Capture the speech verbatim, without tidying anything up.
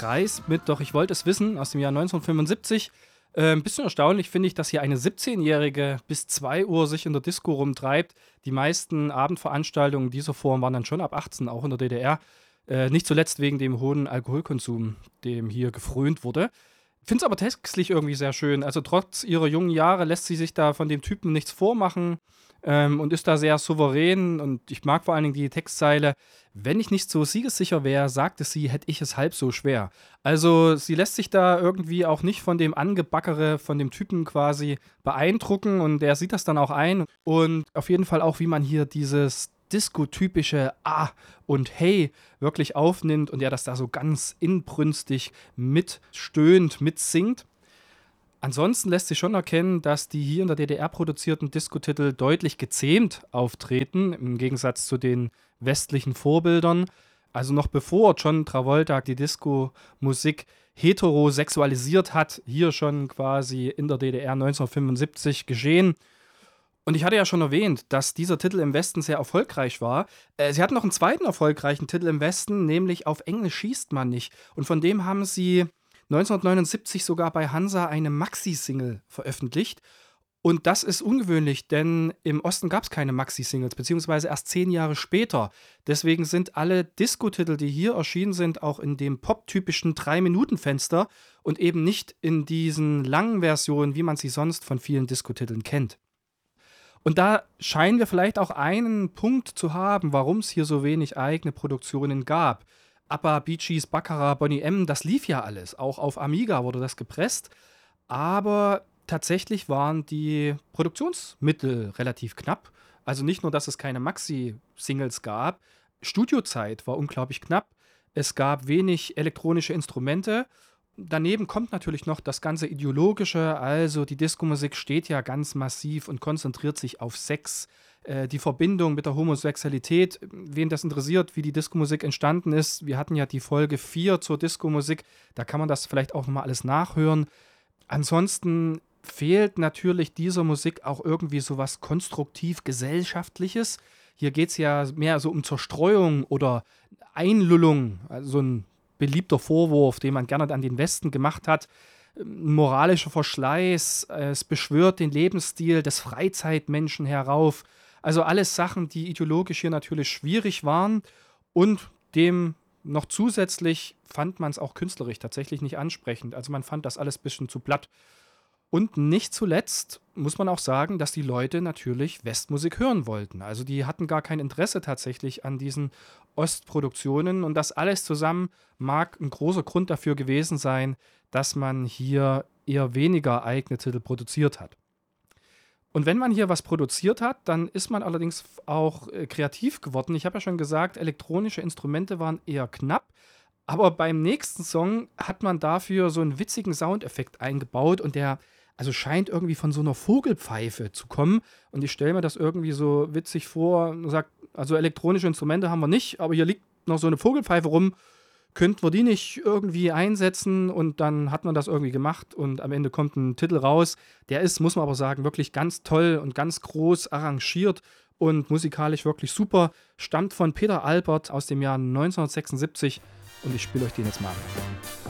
Kreis mit Doch ich wollte es wissen aus dem Jahr neunzehnhundertfünfundsiebzig. Äh, ein bisschen erstaunlich finde ich, dass hier eine siebzehnjährige bis zwei Uhr sich in der Disco rumtreibt. Die meisten Abendveranstaltungen dieser Form waren dann schon ab achtzehn, auch in der D D R. Äh, nicht zuletzt wegen dem hohen Alkoholkonsum, dem hier gefrönt wurde. Finde es aber textlich irgendwie sehr schön. Also trotz ihrer jungen Jahre lässt sie sich da von dem Typen nichts vormachen ähm, und ist da sehr souverän. Und ich mag vor allen Dingen die Textzeile: Wenn ich nicht so siegessicher wäre, sagte sie, hätte ich es halb so schwer. Also sie lässt sich da irgendwie auch nicht von dem Angebackere, von dem Typen quasi beeindrucken, und der sieht das dann auch ein. Und auf jeden Fall auch, wie man hier dieses Disco-typische Ah und Hey wirklich aufnimmt und er das da so ganz inbrünstig mitstöhnt, mitsingt. Ansonsten lässt sich schon erkennen, dass die hier in der D D R produzierten Disco-Titel deutlich gezähmt auftreten, im Gegensatz zu den westlichen Vorbildern. Also noch bevor John Travolta die Disco-Musik heterosexualisiert hat, hier schon quasi in der D D R neunzehnhundertfünfundsiebzig geschehen. Und ich hatte ja schon erwähnt, dass dieser Titel im Westen sehr erfolgreich war. Äh, sie hatten noch einen zweiten erfolgreichen Titel im Westen, nämlich Auf Englisch schießt man nicht. Und von dem haben sie neunzehnhundertneunundsiebzig sogar bei Hansa eine Maxi-Single veröffentlicht. Und das ist ungewöhnlich, denn im Osten gab es keine Maxi-Singles, beziehungsweise erst zehn Jahre später. Deswegen sind alle Disco-Titel, die hier erschienen sind, auch in dem pop-typischen drei-Minuten-Fenster und eben nicht in diesen langen Versionen, wie man sie sonst von vielen Disco-Titeln kennt. Und da scheinen wir vielleicht auch einen Punkt zu haben, warum es hier so wenig eigene Produktionen gab. ABBA, Bee Gees, Baccarat, Boney M., das lief ja alles. Auch auf Amiga wurde das gepresst. Aber tatsächlich waren die Produktionsmittel relativ knapp. Also nicht nur, dass es keine Maxi-Singles gab. Studiozeit war unglaublich knapp. Es gab wenig elektronische Instrumente. Daneben kommt natürlich noch das ganze Ideologische, also die Disco-Musik steht ja ganz massiv und konzentriert sich auf Sex, äh, die Verbindung mit der Homosexualität. Wen das interessiert, wie die Disco-Musik entstanden ist, wir hatten ja die Folge vier zur Disco-Musik, da kann man das vielleicht auch nochmal alles nachhören. Ansonsten fehlt natürlich dieser Musik auch irgendwie sowas konstruktiv-gesellschaftliches. Hier geht es ja mehr so um Zerstreuung oder Einlullung, also so ein beliebter Vorwurf, den man gerne an den Westen gemacht hat. Moralischer Verschleiß, es beschwört den Lebensstil des Freizeitmenschen herauf. Also alles Sachen, die ideologisch hier natürlich schwierig waren, und dem noch zusätzlich fand man es auch künstlerisch tatsächlich nicht ansprechend. Also man fand das alles ein bisschen zu platt. Und nicht zuletzt muss man auch sagen, dass die Leute natürlich Westmusik hören wollten. Also die hatten gar kein Interesse tatsächlich an diesen Ostproduktionen. Und das alles zusammen mag ein großer Grund dafür gewesen sein, dass man hier eher weniger eigene Titel produziert hat. Und wenn man hier was produziert hat, dann ist man allerdings auch äh, kreativ geworden. Ich habe ja schon gesagt, elektronische Instrumente waren eher knapp. Aber beim nächsten Song hat man dafür so einen witzigen Soundeffekt eingebaut, und der also scheint irgendwie von so einer Vogelpfeife zu kommen. Und ich stelle mir das irgendwie so witzig vor und sage, also elektronische Instrumente haben wir nicht, aber hier liegt noch so eine Vogelpfeife rum. Könnten wir die nicht irgendwie einsetzen? Und dann hat man das irgendwie gemacht und am Ende kommt ein Titel raus. Der ist, muss man aber sagen, wirklich ganz toll und ganz groß arrangiert und musikalisch wirklich super. Stammt von Peter Albert aus dem Jahr neunzehnhundertsechsundsiebzig und ich spiele euch den jetzt mal an.